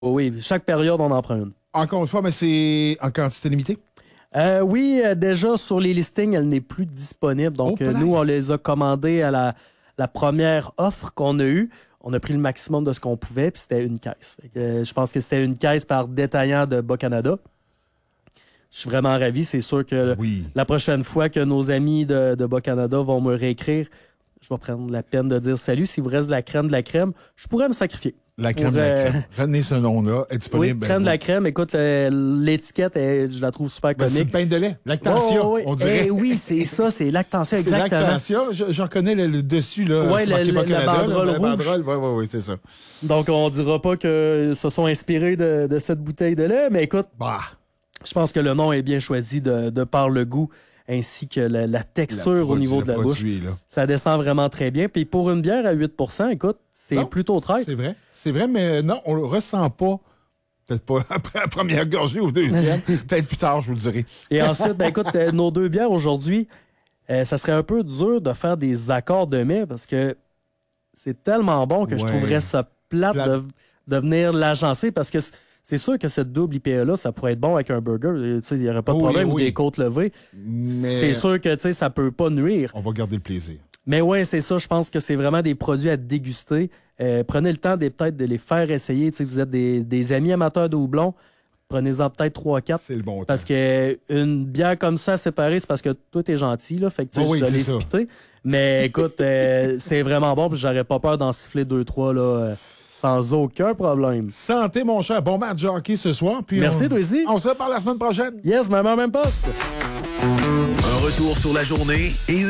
Oui, chaque période, on en prend une. Encore une fois, mais c'est en quantité limitée? Oui, déjà, sur les listings, elle n'est plus disponible. Donc, nous, on les a commandées à la première offre qu'on a eue. On a pris le maximum de ce qu'on pouvait, puis c'était une caisse. Fait que, je pense que c'était une caisse par détaillant de Bas-Canada. Je suis vraiment ravi. C'est sûr que la prochaine fois que nos amis de Bas-Canada vont me réécrire, je vais prendre la peine de dire salut. S'il vous reste de la crème, je pourrais me sacrifier. La crème de la crème. Retenez ce nom-là. Est disponible. Oui, crème de la crème. Écoute, l'étiquette, je la trouve super comique. C'est le pain de lait. Lactantia, on dirait. Oui, c'est ça, c'est Lactantia, exactement. C'est Lactantia. J'en connais le dessus, là. Oui, la banderole rouge. Oui, c'est ça. Donc, on dira pas que se sont inspirés de cette bouteille de lait, mais écoute, je pense que le nom est bien choisi de par le goût ainsi que la texture au niveau de la bouche. Ça descend vraiment très bien. Puis pour une bière à 8 %, écoute, c'est plutôt très. C'est vrai, mais non, on le ressent pas. Peut-être pas après la première gorgée ou deuxième. Peut-être plus tard, je vous le dirai. Et ensuite, écoute, nos deux bières aujourd'hui, ça serait un peu dur de faire des accords de mets parce que c'est tellement bon que je trouverais ça plate. De venir l'agencer parce que c'est sûr que cette double IPA-là, ça pourrait être bon avec un burger. Il n'y aurait pas de problème ou des côtes levées. Mais c'est sûr que ça ne peut pas nuire. On va garder le plaisir. Mais oui, c'est ça. Je pense que c'est vraiment des produits à déguster. Prenez le temps peut-être de les faire essayer. Vous êtes des amis amateurs de houblon. Prenez-en peut-être 3-4. C'est le bon temps. Parce qu'une bière comme ça séparée, c'est parce que toi, t'es gentil. Là, fait que je dois les spiter. Mais écoute, c'est vraiment bon. J'aurais pas peur d'en siffler 2-3 là. Sans aucun problème. Santé, mon cher. Bon match de hockey ce soir. Puis merci, toi aussi. On se reparle la semaine prochaine. Yes, même poste. Un retour sur la journée et